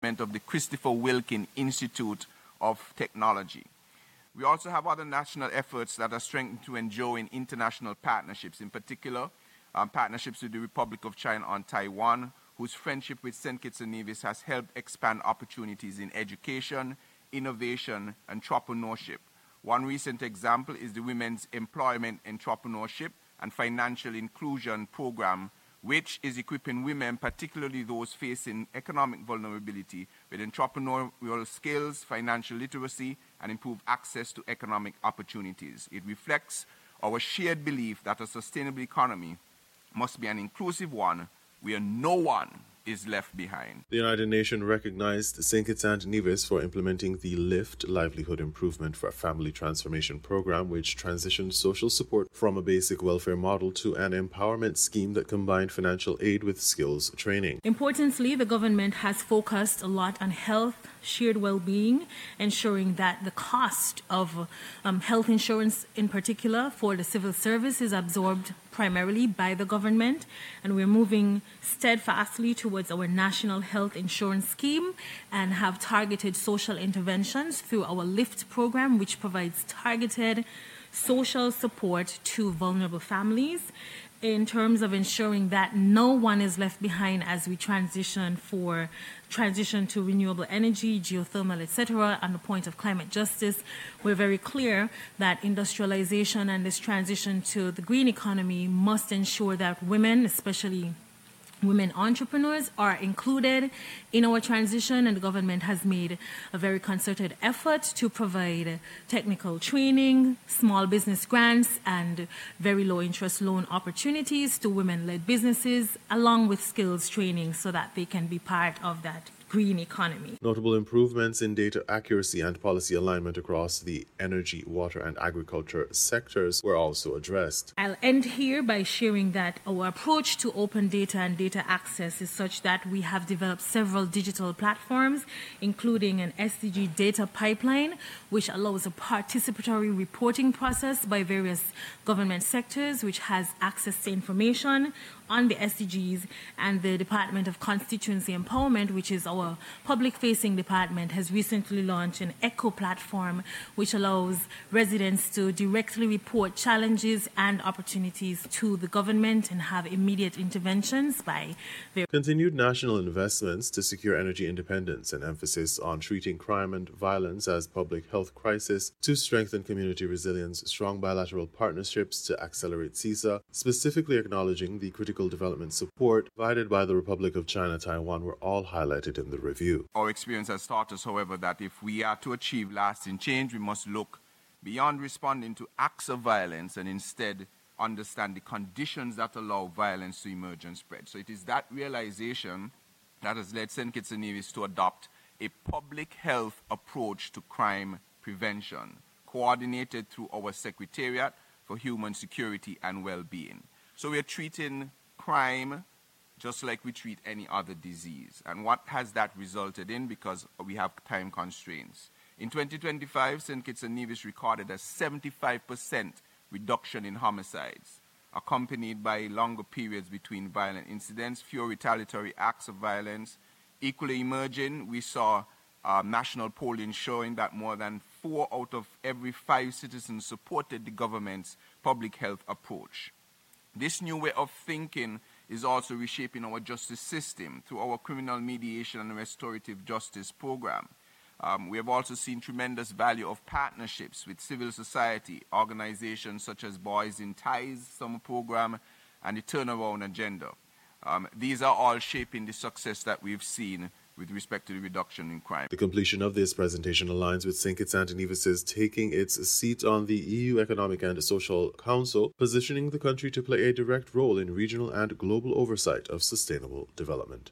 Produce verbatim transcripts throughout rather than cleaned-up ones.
development of the Christopher Wilkin Institute of Technology. We also have other national efforts that are strengthened to enjoin international partnerships, in particular um, partnerships with the Republic of China on Taiwan, whose friendship with Saint Kitts and Nevis has helped expand opportunities in education, innovation, and entrepreneurship. One recent example is the Women's Employment, Entrepreneurship, and Financial Inclusion Program, which is equipping women, particularly those facing economic vulnerability, with entrepreneurial skills, financial literacy, and improved access to economic opportunities. It reflects our shared belief that a sustainable economy must be an inclusive one where no one is left behind. The United Nations recognized Saint Kitts and Nevis for implementing the LIFT Livelihood Improvement for Family Transformation Program, which transitioned social support from a basic welfare model to an empowerment scheme that combined financial aid with skills training. Importantly, the government has focused a lot on health, shared well-being, ensuring that the cost of um, health insurance in particular for the civil service is absorbed primarily by the government, and we're moving steadfastly towards our national health insurance scheme and have targeted social interventions through our LIFT program, which provides targeted social support to vulnerable families in terms of ensuring that no one is left behind as we transition for transition to renewable energy, geothermal, et cetera. On the point of climate justice, we're very clear that industrialization and this transition to the green economy must ensure that women, especially women entrepreneurs, are included in our transition, and the government has made a very concerted effort to provide technical training, small business grants, and very low interest loan opportunities to women-led businesses, along with skills training so that they can be part of that green economy. Notable improvements in data accuracy and policy alignment across the energy, water, and agriculture sectors were also addressed. I'll end here by sharing that our approach to open data and data access is such that we have developed several digital platforms, including an S D G data pipeline, which allows a participatory reporting process by various government sectors, which has access to information on the S D Gs, and the Department of Constituency Empowerment, which is our public-facing department, has recently launched an ECHO platform, which allows residents to directly report challenges and opportunities to the government and have immediate interventions by their continued national investments to secure energy independence and emphasis on treating crime and violence as public health crisis to strengthen community resilience, strong bilateral partnerships to accelerate C I S A, specifically acknowledging the critical development support provided by the Republic of China Taiwan were all highlighted in the review. Our experience has taught us, however, that if we are to achieve lasting change, we must look beyond responding to acts of violence and instead understand the conditions that allow violence to emerge and spread. So it is that realization that has led Saint Kitts and Nevis to adopt a public health approach to crime prevention, coordinated through our Secretariat for Human Security and Well-being. So we are treating crime just like we treat any other disease. And what has that resulted in? Because we have time constraints. In twenty twenty-five, Saint Kitts and Nevis recorded a seventy-five percent reduction in homicides, accompanied by longer periods between violent incidents, fewer retaliatory acts of violence. Equally emerging, we saw uh, national polling showing that more than four out of every five citizens supported the government's public health approach. This new way of thinking is also reshaping our justice system through our criminal mediation and restorative justice program. Um, we have also seen tremendous value of partnerships with civil society organizations such as Boys in Ties Summer Program and the Turnaround Agenda. Um, these are all shaping the success that we've seen with respect to the reduction in crime. The completion of this presentation aligns with Saint Kitts and Nevis's taking its seat on the E U Economic and Social Council, positioning the country to play a direct role in regional and global oversight of sustainable development.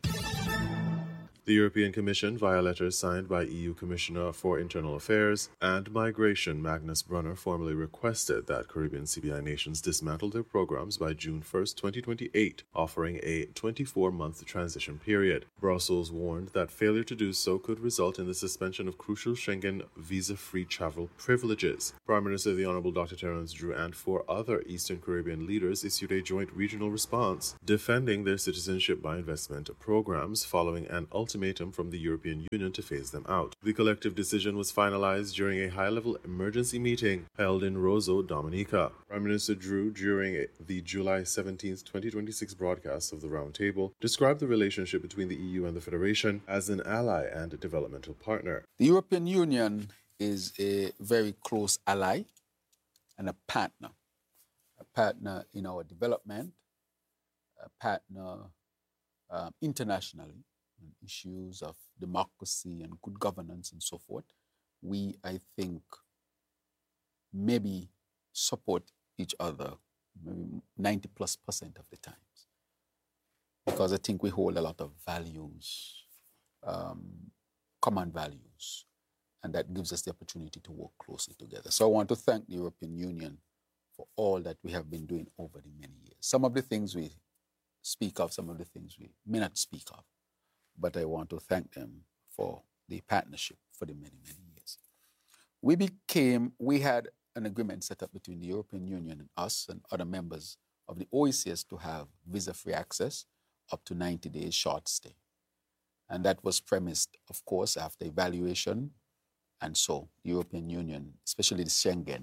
The European Commission, via letters signed by E U Commissioner for Internal Affairs and Migration Magnus Brunner, formally requested that Caribbean C B I nations dismantle their programs by June first, twenty twenty-eight, offering a twenty-four month transition period. Brussels warned that failure to do so could result in the suspension of crucial Schengen visa-free travel privileges. Prime Minister the Honourable Doctor Terence Drew and four other Eastern Caribbean leaders issued a joint regional response defending their citizenship by investment programs following an ultimate ultimatum from the European Union to phase them out. The collective decision was finalized during a high-level emergency meeting held in Roseau, Dominica. Prime Minister Drew, during the July seventeenth, twenty twenty-six broadcast of the Roundtable, described the relationship between the E U and the Federation as an ally and a developmental partner. The European Union is a very close ally and a partner, a partner in our development, a partner um, internationally on issues of democracy and good governance and so forth. We, I think, maybe support each other maybe ninety plus percent of the times, because I think we hold a lot of values, um, common values, and that gives us the opportunity to work closely together. So I want to thank the European Union for all that we have been doing over the many years. Some of the things we speak of, some of the things we may not speak of, but I want to thank them for the partnership for the many, many years. We became, we had an agreement set up between the European Union and us and other members of the O E C S to have visa-free access up to ninety days short stay. And that was premised, of course, after evaluation. And so the European Union, especially the Schengen,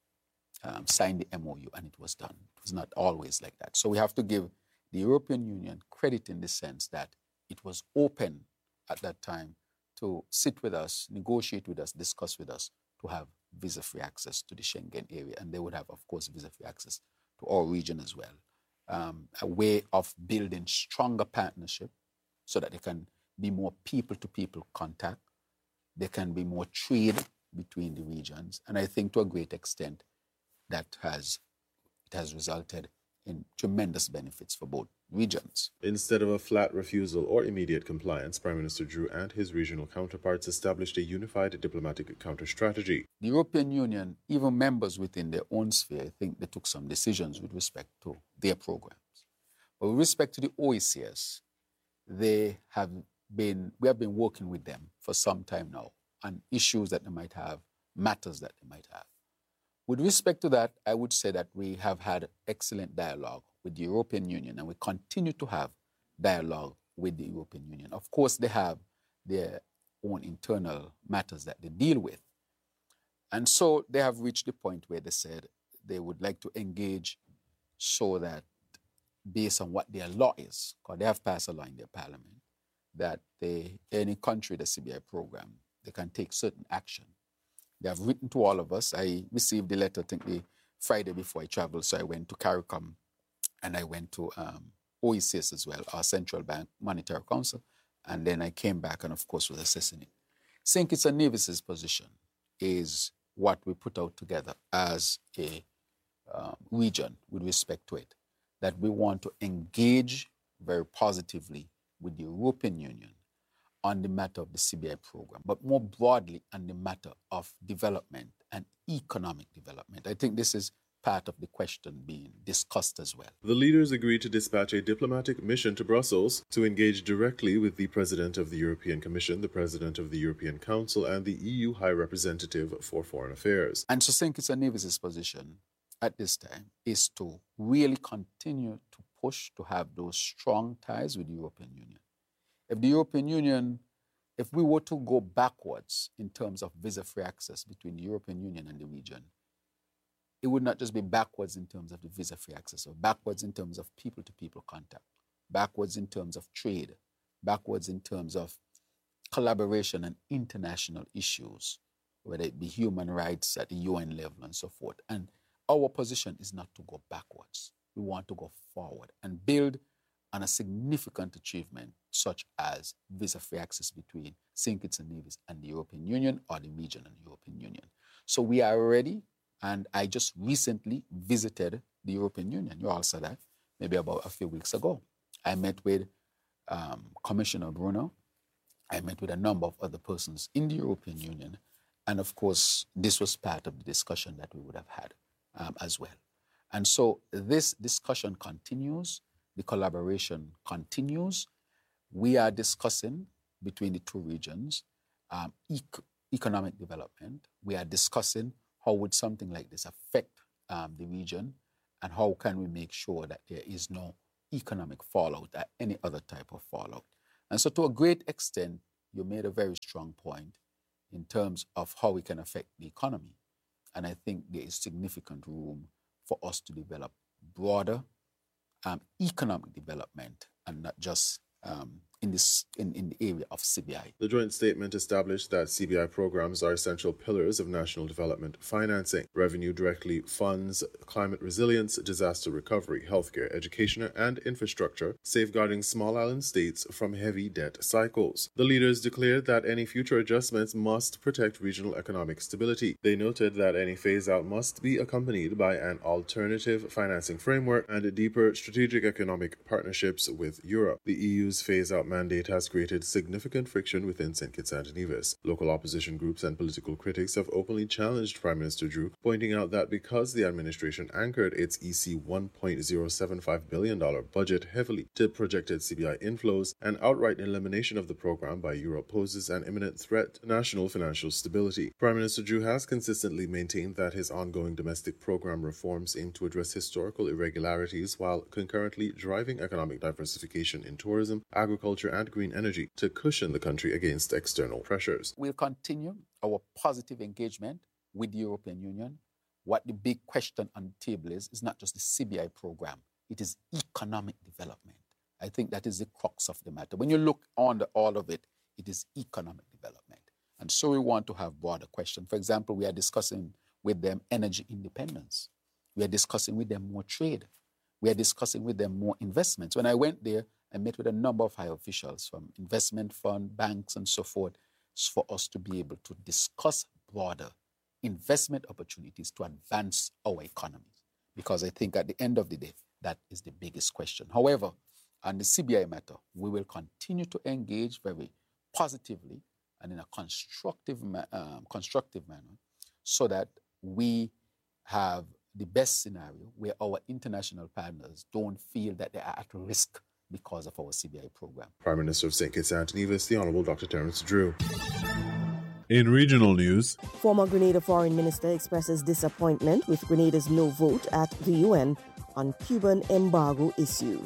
um, signed the M O U, and it was done. It was not always like that. So we have to give the European Union credit in the sense that it was open at that time to sit with us, negotiate with us, discuss with us, to have visa-free access to the Schengen area. And they would have, of course, visa-free access to our region as well. Um, a way of building stronger partnership so that there can be more people-to-people contact. There can be more trade between the regions. And I think to a great extent that has, it has resulted in tremendous benefits for both regions. Instead of a flat refusal or immediate compliance, Prime Minister Drew and his regional counterparts established a unified diplomatic counter-strategy. The European Union, even members within their own sphere, I think they took some decisions with respect to their programs. But with respect to the O E C S, they have been, we have been working with them for some time now on issues that they might have, matters that they might have. With respect to that, I would say that we have had excellent dialogue with the European Union, and we continue to have dialogue with the European Union. Of course, they have their own internal matters that they deal with. And so they have reached the point where they said they would like to engage so that based on what their law is, because they have passed a law in their parliament, that they, any country, the C B I program, they can take certain action. They have written to all of us. I received the letter, I think, the Friday before I traveled, so I went to CARICOM and I went to um, O E C S as well, our Central Bank Monetary Council, and then I came back and, of course, was assessing it. Saint Kitts and Nevis's position is what we put out together as a uh, region with respect to it, that we want to engage very positively with the European Union on the matter of the C B I program, but more broadly on the matter of development and economic development. I think this is part of the question being discussed as well. The leaders agreed to dispatch a diplomatic mission to Brussels to engage directly with the President of the European Commission, the President of the European Council, and the E U High Representative for Foreign Affairs. And so Saint Kitts and Nevis's position at this time is to really continue to push to have those strong ties with the European Union. If the European Union, if we were to go backwards in terms of visa-free access between the European Union and the region, it would not just be backwards in terms of the visa-free access, or backwards in terms of people-to-people contact, backwards in terms of trade, backwards in terms of collaboration and international issues, whether it be human rights at the U N level and so forth. And our position is not to go backwards. We want to go forward and build on a significant achievement such as visa-free access between Saint Kitts and Nevis and the European Union, or the region and the European Union. So we are ready, and I just recently visited the European Union. You all saw that maybe about a few weeks ago. I met with um, Commissioner Bruno. I met with a number of other persons in the European Union. And of course, this was part of the discussion that we would have had um, as well. And so this discussion continues. The collaboration continues. We are discussing between the two regions um, ec- economic development. We are discussing how would something like this affect um, the region, and how can we make sure that there is no economic fallout or any other type of fallout. And so to a great extent, you made a very strong point in terms of how we can affect the economy. And I think there is significant room for us to develop broader um, economic development and not just um, in this in, in the area of C B I. The joint statement established that C B I programs are essential pillars of national development financing. Revenue directly funds climate resilience, disaster recovery, healthcare, education, and infrastructure, safeguarding small island states from heavy debt cycles. The leaders declared that any future adjustments must protect regional economic stability. They noted that any phase-out must be accompanied by an alternative financing framework and deeper strategic economic partnerships with Europe. The E U's phase-out mandate has created significant friction within Saint Kitts and Nevis. Local opposition groups and political critics have openly challenged Prime Minister Drew, pointing out that because the administration anchored its E C one point zero seven five billion dollars budget heavily to projected C B I inflows, an outright elimination of the program by Europe poses an imminent threat to national financial stability. Prime Minister Drew has consistently maintained that his ongoing domestic program reforms aim to address historical irregularities while concurrently driving economic diversification in tourism, agriculture, and green energy to cushion the country against external pressures. We'll continue our positive engagement with the European Union. What the big question on the table is, is not just the C B I program, it is economic development. I think that is the crux of the matter. When you look on the, all of it, it is economic development. And so we want to have broader questions. For example, we are discussing with them energy independence. We are discussing with them more trade. We are discussing with them more investments. When I went there, I met with a number of high officials from investment fund, banks, and so forth, for us to be able to discuss broader investment opportunities to advance our economies. Because I think at the end of the day, that is the biggest question. However, on the C B I matter, we will continue to engage very positively and in a constructive, um, constructive manner so that we have the best scenario where our international partners don't feel that they are at risk because of our C B I program. Prime Minister of Saint Kitts and Nevis, the Honourable Doctor Terence Drew. In regional news, former Grenada Foreign Minister expresses disappointment with Grenada's no vote at the U N on Cuban embargo issue.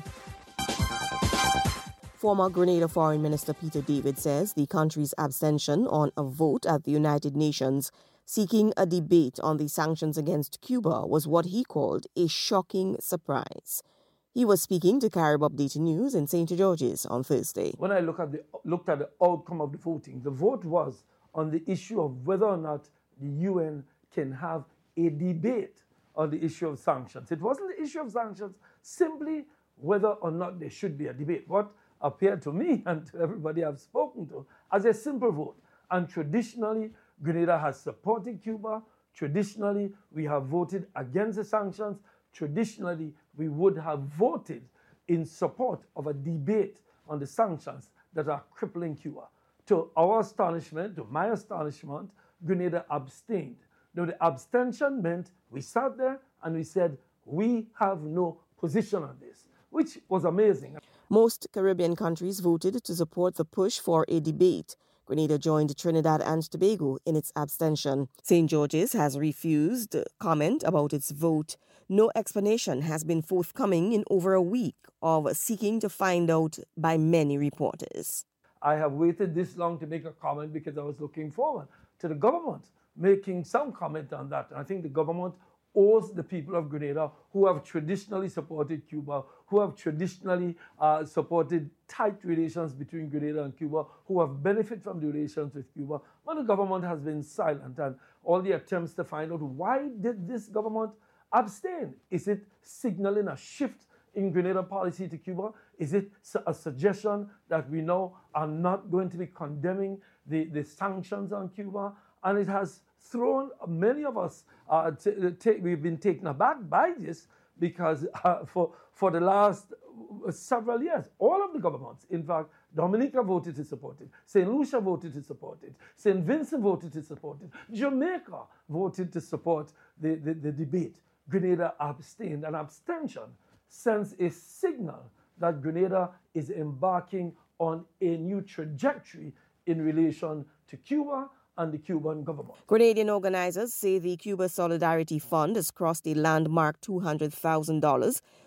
Former Grenada Foreign Minister Peter David says the country's abstention on a vote at the United Nations seeking a debate on the sanctions against Cuba was what he called a shocking surprise. He was speaking to Carib Update News in Saint George's on Thursday. When I look at the, looked at the outcome of the voting, the vote was on the issue of whether or not the U N can have a debate on the issue of sanctions. It wasn't the issue of sanctions, simply whether or not there should be a debate. What appeared to me and to everybody I've spoken to as a simple vote. And traditionally, Grenada has supported Cuba. Traditionally, we have voted against the sanctions. Traditionally, we would have voted in support of a debate on the sanctions that are crippling Cuba. To our astonishment, to my astonishment, Grenada abstained. Now, the abstention meant we sat there and we said, we have no position on this, which was amazing. Most Caribbean countries voted to support the push for a debate. Grenada joined Trinidad and Tobago in its abstention. Saint George's has refused comment about its vote. No explanation has been forthcoming in over a week of seeking to find out by many reporters. I have waited this long to make a comment because I was looking forward to the government making some comment on that. And I think the government owes the people of Grenada, who have traditionally supported Cuba, who have traditionally uh, supported tight relations between Grenada and Cuba, who have benefited from the relations with Cuba, but the government has been silent. And all the attempts to find out why did this government abstain? Is it signaling a shift in Grenada policy to Cuba? Is it a suggestion that we now are not going to be condemning the, the sanctions on Cuba? And it has thrown many of us, uh, t- t- we've been taken aback by this because uh, for, for the last several years, all of the governments, in fact, Dominica voted to support it, Saint Lucia voted to support it, Saint Vincent voted to support it, Jamaica voted to support the, the, the debate. Grenada abstained, and abstention sends a signal that Grenada is embarking on a new trajectory in relation to Cuba and the Cuban government. Grenadian organizers say the Cuba Solidarity Fund has crossed a landmark two hundred thousand dollars,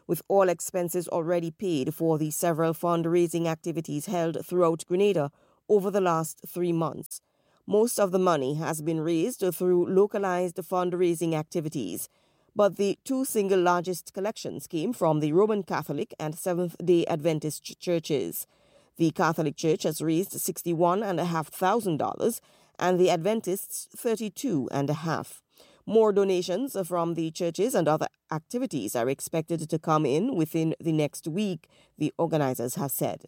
with all expenses already paid for the several fundraising activities held throughout Grenada over the last three months. Most of the money has been raised through localized fundraising activities, but the two single largest collections came from the Roman Catholic and Seventh-day Adventist churches. The Catholic Church has raised sixty-one thousand five hundred dollars and the Adventists thirty-two thousand five hundred dollars. More donations from the churches and other activities are expected to come in within the next week, the organizers have said.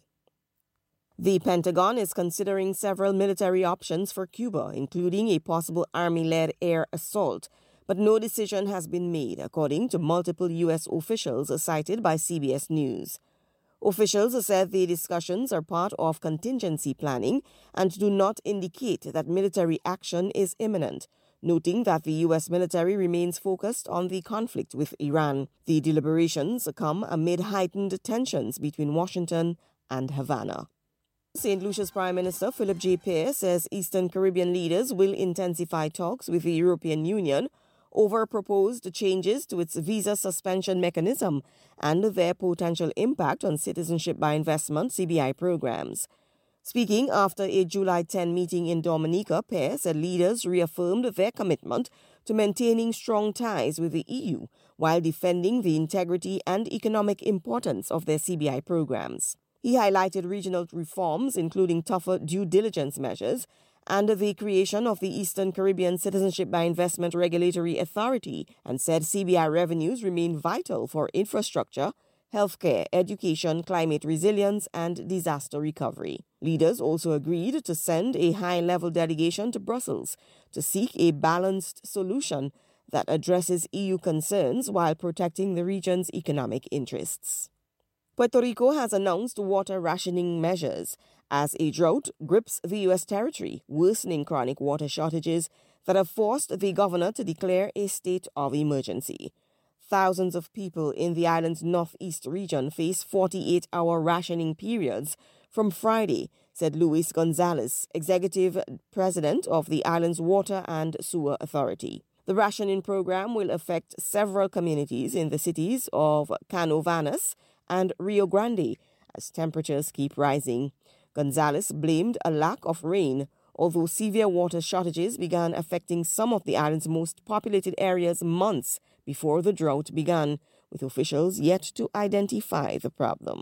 The Pentagon is considering several military options for Cuba, including a possible Army-led air assault, but no decision has been made, according to multiple U S officials cited by C B S News. Officials said the discussions are part of contingency planning and do not indicate that military action is imminent, noting that the U S military remains focused on the conflict with Iran. The deliberations come amid heightened tensions between Washington and Havana. Saint Lucia's Prime Minister Philip J. Pierre says Eastern Caribbean leaders will intensify talks with the European Union over proposed changes to its visa suspension mechanism and their potential impact on citizenship by investment C B I programs. Speaking after a July tenth meeting in Dominica, Pierre said leaders reaffirmed their commitment to maintaining strong ties with the E U while defending the integrity and economic importance of their C B I programs. He highlighted regional reforms, including tougher due diligence measures and the creation of the Eastern Caribbean Citizenship by Investment Regulatory Authority, and said C B I revenues remain vital for infrastructure, healthcare, education, climate resilience, and disaster recovery. Leaders also agreed to send a high-level delegation to Brussels to seek a balanced solution that addresses E U concerns while protecting the region's economic interests. Puerto Rico has announced water rationing measures as a drought grips the U S territory, worsening chronic water shortages that have forced the governor to declare a state of emergency. Thousands of people in the island's northeast region face forty-eight hour rationing periods from Friday, said Luis Gonzalez, executive president of the island's Water and Sewer Authority. The rationing program will affect several communities in the cities of Canovanas and Rio Grande as temperatures keep rising. Gonzalez blamed a lack of rain, although severe water shortages began affecting some of the island's most populated areas months before the drought began, with officials yet to identify the problem.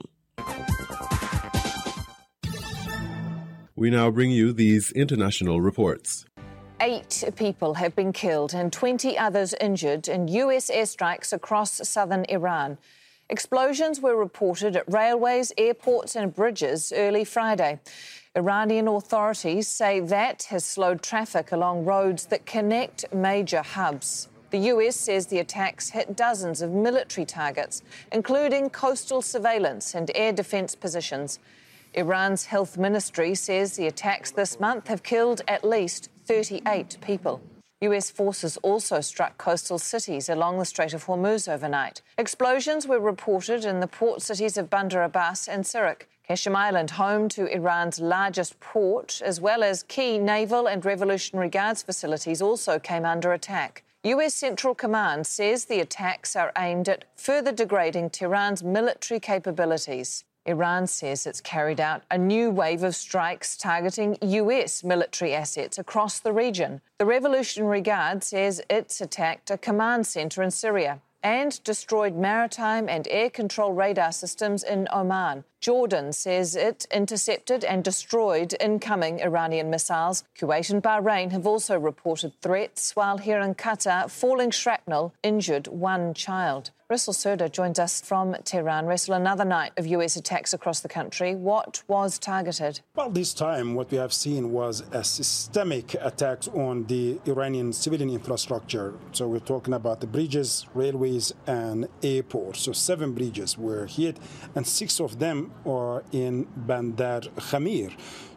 We now bring you these international reports. Eight people have been killed and twenty others injured in U S airstrikes across southern Iran. Explosions were reported at railways, airports and bridges early Friday. Iranian authorities say that has slowed traffic along roads that connect major hubs. The U S says the attacks hit dozens of military targets, including coastal surveillance and air defence positions. Iran's health ministry says the attacks this month have killed at least thirty-eight people. U S forces also struck coastal cities along the Strait of Hormuz overnight. Explosions were reported in the port cities of Bandar Abbas and Sirak. Qashm Island, home to Iran's largest port, as well as key naval and Revolutionary Guards facilities, also came under attack. U S Central Command says the attacks are aimed at further degrading Tehran's military capabilities. Iran says it's carried out a new wave of strikes targeting U S military assets across the region. The Revolutionary Guard says it's attacked a command centre in Syria and destroyed maritime and air control radar systems in Oman. Jordan says it intercepted and destroyed incoming Iranian missiles. Kuwait and Bahrain have also reported threats, while here in Qatar, falling shrapnel injured one child. Russell Serda joins us from Tehran. Russell, another night of U S attacks across the country. What was targeted? Well, this time what we have seen was a systemic attacks on the Iranian civilian infrastructure. So we're talking about the bridges, railways, and airports. So seven bridges were hit, and six of them are in Bandar Khamir.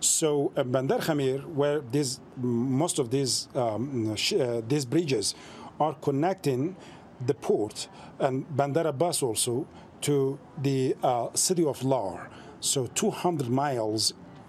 So uh, Bandar Khamir, where this, most of these um, sh- uh, these bridges are connecting the port and Bandar Abbas also to the uh, city of Lar. So two hundred miles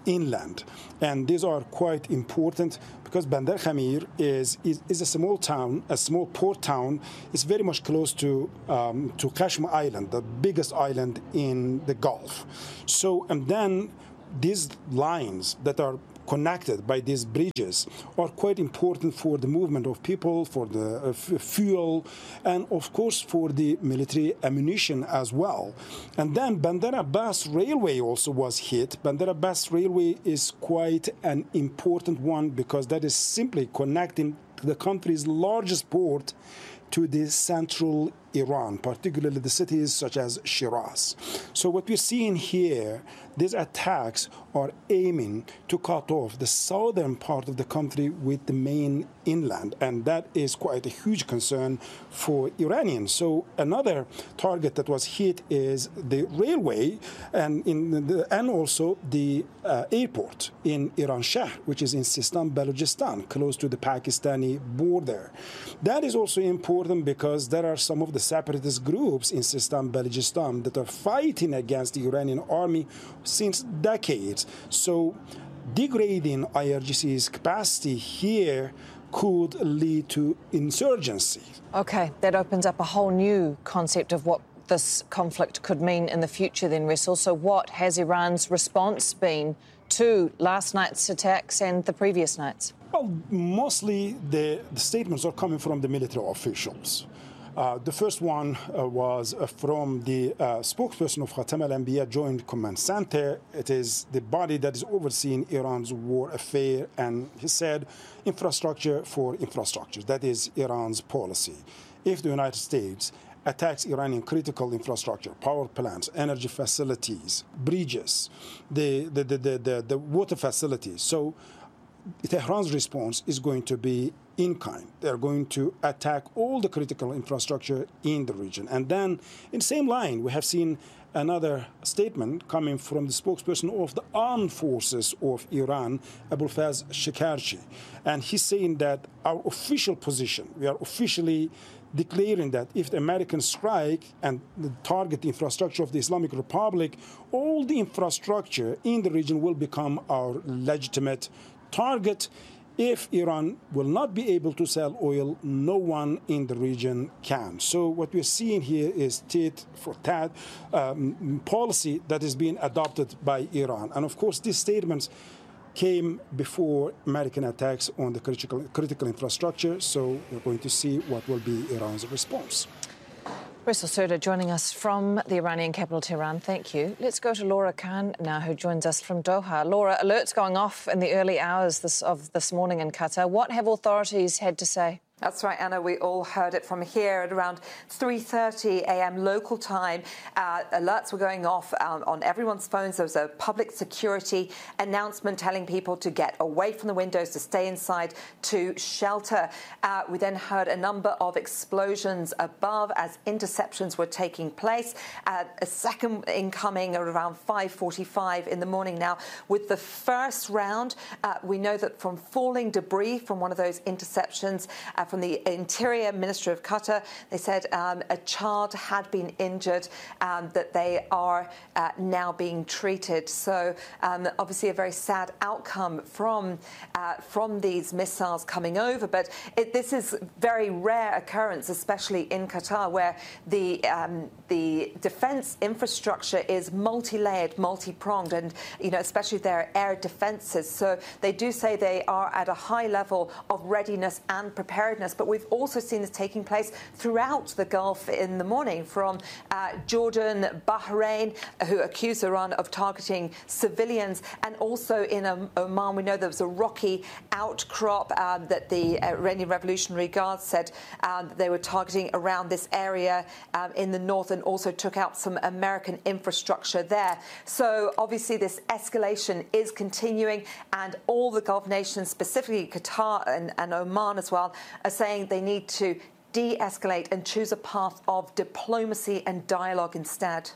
inland. And these are quite important because Bandar Khamir is, is, is a small town, a small port town. It's very much close to, um, to Kashmir Island, the biggest island in the Gulf. So, and then these lines that are connected by these bridges are quite important for the movement of people, for the uh, f- fuel, and of course for the military ammunition as well. And then Bandar Abbas Railway also was hit. Bandar Abbas Railway is quite an important one because that is simply connecting the country's largest port to the central Iran, particularly the cities such as Shiraz. So what we're seeing here, these attacks are aiming to cut off the southern part of the country with the main inland, and that is quite a huge concern for Iranians. So another target that was hit is the railway and in the, and also the uh, airport in Iran Shahr, which is in Sistan, Balochistan, close to the Pakistani border. That is also important because there are some of the separatist groups in Sistan, Balochistan that are fighting against the Iranian army since decades. So degrading I R G C's capacity here could lead to insurgency. OK, that opens up a whole new concept of what this conflict could mean in the future then, Ressel. So what has Iran's response been to last night's attacks and the previous nights? Well, mostly the, the statements are coming from the military officials. Uh, the first one uh, was uh, from the uh, spokesperson of Khatam al-Anbiya Joint Command Center. It is the body that is overseeing Iran's war affair, and he said infrastructure for infrastructure. That is Iran's policy. If the United States attacks Iranian critical infrastructure, power plants, energy facilities, bridges, the, the, the, the, the, the water facilities, so Tehran's response is going to be in kind. They're going to attack all the critical infrastructure in the region. And then, in the same line, we have seen another statement coming from the spokesperson of the armed forces of Iran, Abolfaz Shekarchi. And he's saying that our official position, we are officially declaring that if the Americans strike and target the infrastructure of the Islamic Republic, all the infrastructure in the region will become our legitimate target. If Iran will not be able to sell oil, no one in the region can. So what we're seeing here is tit for tat um, policy that is being adopted by Iran. And of course, these statements came before American attacks on the critical, critical infrastructure. So we're going to see what will be Iran's response. Ressel Soda joining us from the Iranian capital, Tehran. Thank you. Let's go to Laura Khan now, who joins us from Doha. Laura, alerts going off in the early hours this, of this morning in Qatar. What have authorities had to say? That's right, Anna. We all heard it from here at around three thirty a m local time. Uh, alerts were going off um, on everyone's phones. There was a public security announcement telling people to get away from the windows, to stay inside, to shelter. Uh, we then heard a number of explosions above as interceptions were taking place. Uh, a second incoming at around five forty-five in the morning now. With the first round, uh, we know that from falling debris from one of those interceptions, uh, from the Interior Ministry of Qatar, they said um, a child had been injured, um, that they are uh, now being treated. So um, obviously a very sad outcome from uh, from these missiles coming over. But it, this is very rare occurrence, especially in Qatar, where the um, the defence infrastructure is multi-layered, multi-pronged, and you know, especially their air defences. So they do say they are at a high level of readiness and preparedness. But we've also seen this taking place throughout the Gulf in the morning, from uh, Jordan, Bahrain, who accuse Iran of targeting civilians, and also in um, Oman. We know there was a rocky outcrop uh, that the Iranian Revolutionary Guard said um, that they were targeting around this area um, in the north, and also took out some American infrastructure there. So obviously this escalation is continuing, and all the Gulf nations, specifically Qatar and, and Oman as well, are saying they need to de-escalate and choose a path of diplomacy and dialogue instead.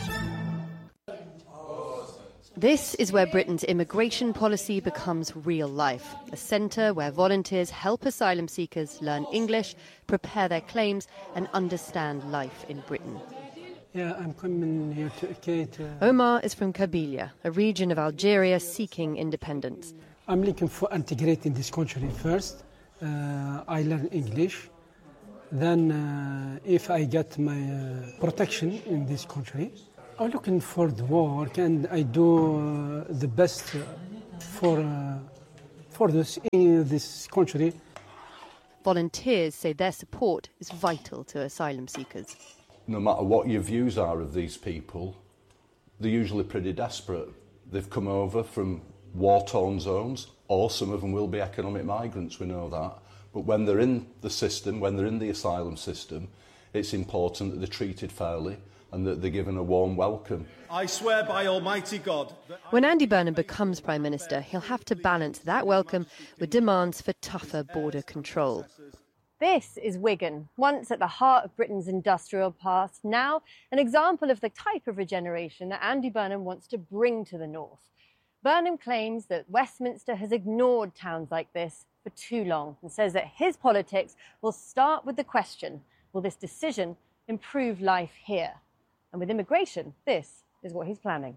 This is where Britain's immigration policy becomes real life, a centre where volunteers help asylum seekers learn English, prepare their claims and understand life in Britain. Yeah, I'm coming here to Kate. Uh, Omar is from Kabylia, a region of Algeria seeking independence. I'm looking for integrating this country first. Uh, I learn English. Then, uh, if I get my uh, protection in this country, I'm looking for the work, and I do uh, the best for uh, for this in this country. Volunteers say their support is vital to asylum seekers. No matter what your views are of these people, they're usually pretty desperate. They've come over from war-torn zones, or some of them will be economic migrants, we know that. But when they're in the system, when they're in the asylum system, it's important that they're treated fairly and that they're given a warm welcome. I swear by Almighty God... That when Andy Burnham becomes Prime Minister, he'll have to balance that welcome with demands for tougher border control. This is Wigan, once at the heart of Britain's industrial past, now an example of the type of regeneration that Andy Burnham wants to bring to the north. Burnham claims that Westminster has ignored towns like this for too long and says that his politics will start with the question, will this decision improve life here? And with immigration, this is what he's planning.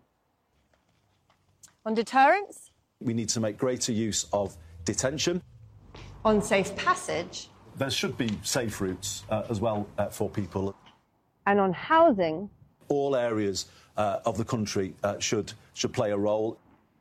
On deterrence? We need to make greater use of detention. On safe passage? There should be safe routes uh, as well uh, for people. And on housing? All areas uh, of the country uh, should, should play a role.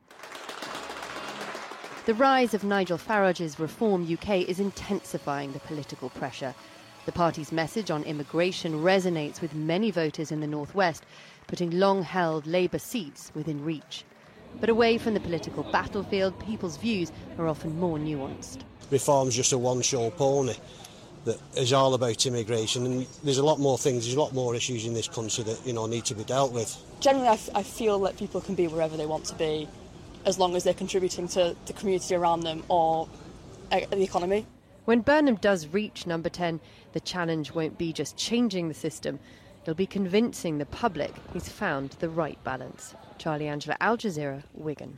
The rise of Nigel Farage's Reform U K is intensifying the political pressure. The party's message on immigration resonates with many voters in the northwest, putting long-held Labour seats within reach. But away from the political battlefield, people's views are often more nuanced. Reform's just a one-show pony that is all about immigration, and there's a lot more things, there's a lot more issues in this country that, you know, need to be dealt with. Generally, I, f- I feel that people can be wherever they want to be, as long as they're contributing to the community around them or uh, the economy. When Burnham does reach number ten, the challenge won't be just changing the system. It'll be convincing the public he's found the right balance. Charlie Angela, Al Jazeera, Wigan.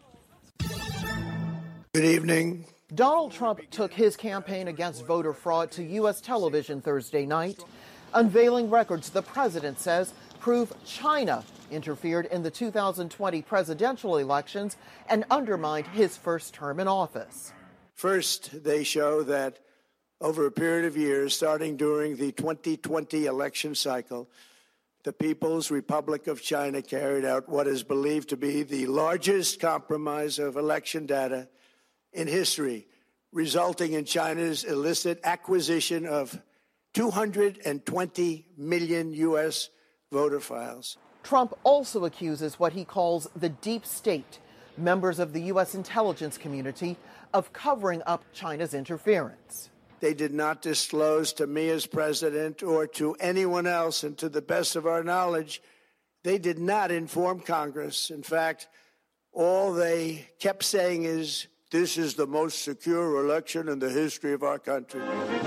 Good evening. Donald Trump took his campaign against voter fraud to U S television Thursday night, unveiling records the president says prove China interfered in the two thousand twenty presidential elections and undermined his first term in office. First, they show that over a period of years, starting during the twenty twenty election cycle, the People's Republic of China carried out what is believed to be the largest compromise of election data in history, resulting in China's illicit acquisition of two hundred twenty million U S voter files. Trump also accuses what he calls the deep state, members of the U S intelligence community, of covering up China's interference. They did not disclose to me as president or to anyone else, and to the best of our knowledge, they did not inform Congress. In fact, all they kept saying is, this is the most secure election in the history of our country.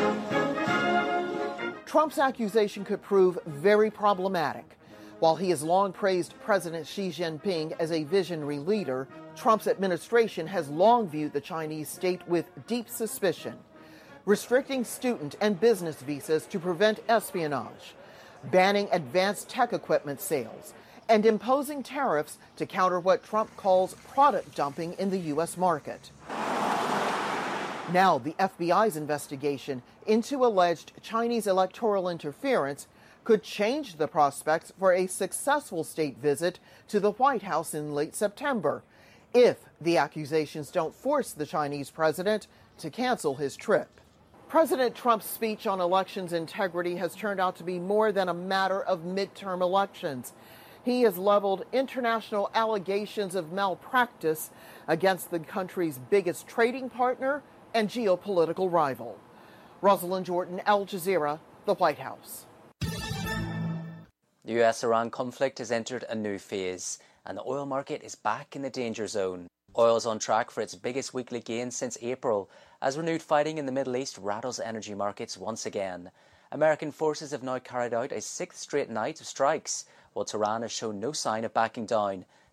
Trump's accusation could prove very problematic. While he has long praised President Xi Jinping as a visionary leader, Trump's administration has long viewed the Chinese state with deep suspicion, restricting student and business visas to prevent espionage, banning advanced tech equipment sales, and imposing tariffs to counter what Trump calls product dumping in the U S market. Now, the F B I's investigation into alleged Chinese electoral interference could change the prospects for a successful state visit to the White House in late September, if the accusations don't force the Chinese president to cancel his trip. President Trump's speech on elections integrity has turned out to be more than a matter of midterm elections. He has leveled international allegations of malpractice against the country's biggest trading partner and geopolitical rival. Rosalind Jordan, Al Jazeera, the White House. The U S Iran conflict has entered a new phase, and the oil market is back in the danger zone. Oil is on track for its biggest weekly gain since April, as renewed fighting in the Middle East rattles energy markets once again. American forces have now carried out a sixth straight night of strikes, while Tehran has shown no sign of backing down.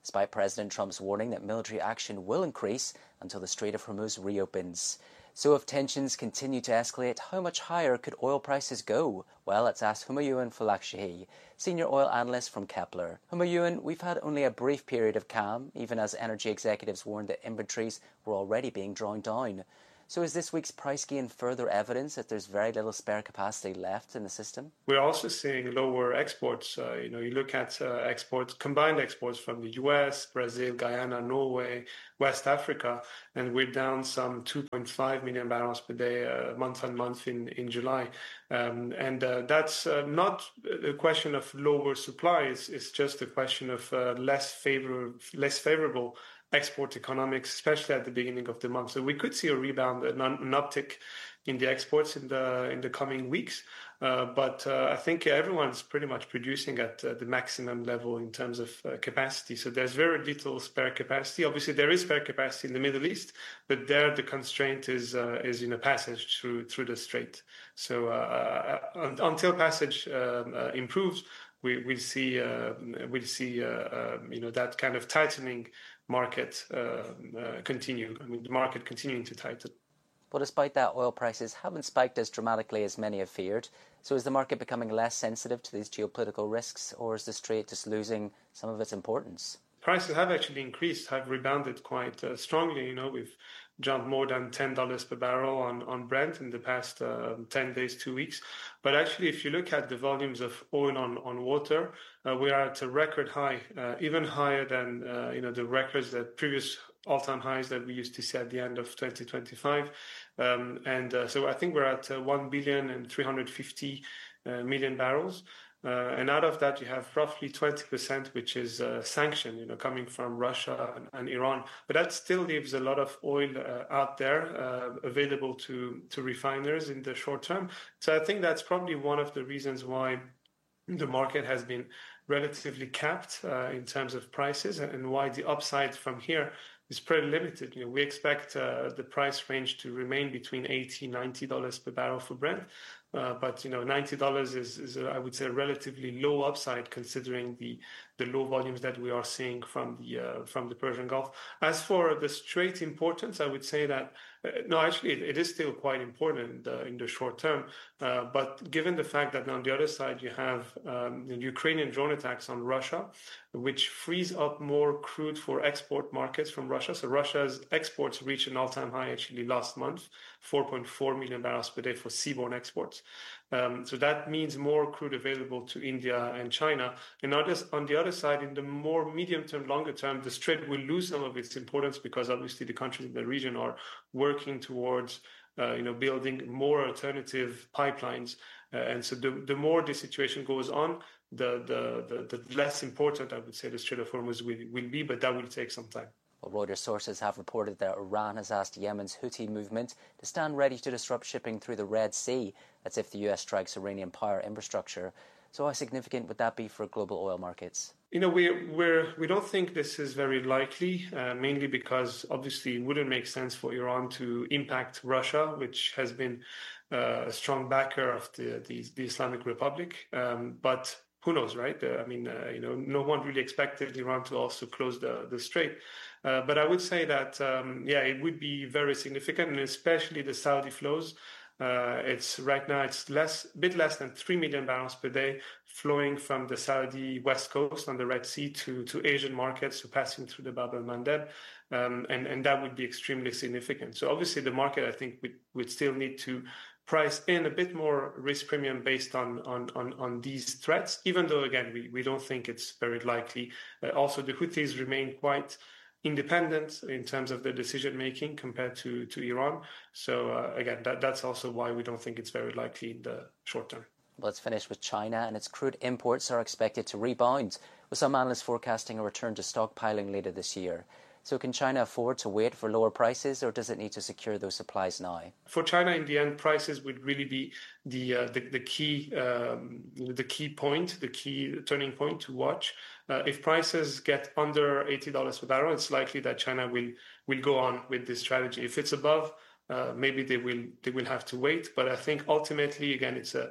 despite President Trump's warning that military action will increase until the Strait of Hormuz reopens. So if tensions continue to escalate, how much higher could oil prices go? Well, let's ask Humayun Falakshhi, senior oil analyst from Kepler. Humayun, we've had only a brief period of calm, even as energy executives warned that inventories were already being drawn down. So is this week's price gain further evidence that there's very little spare capacity left in the system? We're also seeing lower exports. Uh, you know, you look at uh, exports, combined exports from the U S, Brazil, Guyana, Norway, West Africa, and we're down some two point five million barrels per day, uh, month on month in, in July. Um, and uh, that's uh, not a question of lower supply, it's, it's just a question of uh, less favor, less favorable export economics, especially at the beginning of the month. So we could see a rebound, an, an uptick in the exports in the in the coming weeks. Uh, but uh, I think everyone's pretty much producing at uh, the maximum level in terms of uh, capacity. So there's very little spare capacity. Obviously, there is spare capacity in the Middle East, but there the constraint is uh, is in a passage through through the strait. So uh, un- until passage um, uh, improves, we we'll see uh, we'll see uh, uh, you know that kind of tightening market uh, uh, continue. I mean, the market continuing to tighten. But despite that, oil prices haven't spiked as dramatically as many have feared. So is the market becoming less sensitive to these geopolitical risks, or is the strait just losing some of its importance? Prices have actually increased, have rebounded quite uh, strongly. You know, we've jumped more than ten dollars per barrel on, on Brent in the past uh, ten days, two weeks. But actually, if you look at the volumes of oil on, on water, uh, we are at a record high, uh, even higher than uh, you know the records that previous all-time highs that we used to see at the end of twenty twenty-five. Um, and uh, so I think we're at uh, one billion and three hundred fifty uh, million barrels. Uh, and out of that, you have roughly twenty percent, which is uh, sanctioned, you know, coming from Russia and, and Iran. But that still leaves a lot of oil uh, out there uh, available to, to refiners in the short term. So I think that's probably one of the reasons why the market has been relatively capped uh, in terms of prices, and why the upside from here is pretty limited. You know, we expect uh, the price range to remain between eighty dollars, ninety dollars per barrel for Brent. Uh, but, you know, ninety dollars is, is a, I would say, a relatively low upside considering the, the low volumes that we are seeing from the uh, from the Persian Gulf. As for the Strait importance, I would say that, uh, no, actually, it, it is still quite important uh, in the short term. Uh, but given the fact that on the other side, you have um, the Ukrainian drone attacks on Russia, which frees up more crude for export markets from Russia. So Russia's exports reached an all-time high actually last month, four point four million barrels per day for seaborne exports. Um, so that means more crude available to India and China. And on the other side, in the more medium term, longer term, the Strait will lose some of its importance because obviously the countries in the region are working towards uh, you know, building more alternative pipelines. Uh, and so the, the more the situation goes on, the, the, the, the less important, I would say, the Strait of Hormuz will, will be, but that will take some time. Well, Reuters sources have reported that Iran has asked Yemen's Houthi movement to stand ready to disrupt shipping through the Red Sea. That's if the U S strikes Iranian power infrastructure. So how significant would that be for global oil markets? You know, we we're, we don't think this is very likely, uh, mainly because obviously it wouldn't make sense for Iran to impact Russia, which has been uh, a strong backer of the, the, the Islamic Republic. Um, but who knows, right? Uh, I mean, uh, you know, no one really expected Iran to also close the, the strait. Uh, but I would say that, um, yeah, it would be very significant, and especially the Saudi flows. Uh, it's right now it's less, a bit less than three million barrels per day flowing from the Saudi west coast on the Red Sea to, to Asian markets, so passing through the Bab el-Mandeb, um, and and that would be extremely significant. So obviously the market, I think, would would still need to price in a bit more risk premium based on on on, on these threats, even though again we, we don't think it's very likely. Uh, also, the Houthis remain quite independent in terms of their decision making compared to, to Iran. So uh, again, that, that's also why we don't think it's very likely in the short term. Well, let's finish with China, and its crude imports are expected to rebound, with some analysts forecasting a return to stockpiling later this year. So can China afford to wait for lower prices, or does it need to secure those supplies now? For China, in the end, prices would really be the uh, the, the key um, the key point, the key turning point to watch. Uh, if prices get under eighty dollars per barrel, it's likely that China will will go on with this strategy. If it's above, uh, maybe they will they will have to wait. But I think ultimately, again, it's a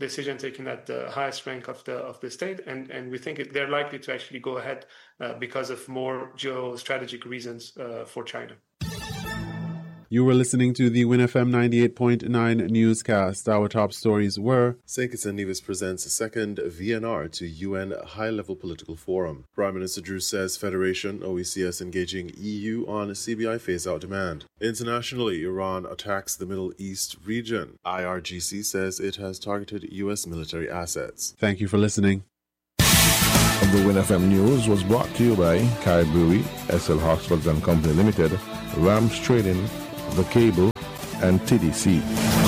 decision taken at the highest rank of the of the state, and and we think it, they're likely to actually go ahead uh, because of more geostrategic reasons uh, for China. You were listening to the Win F M ninety-eight point nine newscast. Our top stories were: Saint Kitts and Nevis presents a second V N R to U N high-level political forum. Prime Minister Drew says Federation, O E C S engaging E U on C B I phase-out demand. Internationally, Iran attacks the Middle East region. I R G C says it has targeted U S military assets. Thank you for listening. The Win F M News was brought to you by Kai Brewery, S L Hoxford and Company Limited, Rams Trading, The Cable, and T D C.